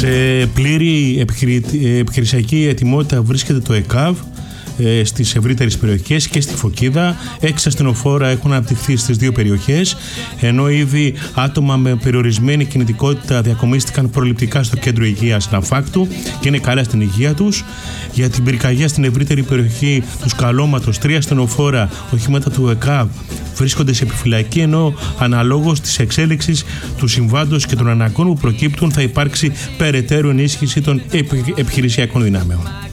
Σε πλήρη επιχειρησιακή ετοιμότητα βρίσκεται το ΕΚΑΒ στις ευρύτερες περιοχές και στη Φωκίδα. 6 ασθενοφόρα έχουν αναπτυχθεί στις δύο περιοχές, ενώ ήδη άτομα με περιορισμένη κινητικότητα διακομίστηκαν προληπτικά στο κέντρο υγείας Ναφάκτου και είναι καλά στην υγεία τους. Για την πυρκαγιά στην ευρύτερη περιοχή του Σκαλώματος, 3 ασθενοφόρα οχήματα του ΕΚΑΒ βρίσκονται σε επιφυλακή, ενώ αναλόγως της εξέλιξης του συμβάντος και των αναγκών που προκύπτουν θα υπάρξει περαιτέρω ενίσχυση των επιχειρησιακών δυνάμεων.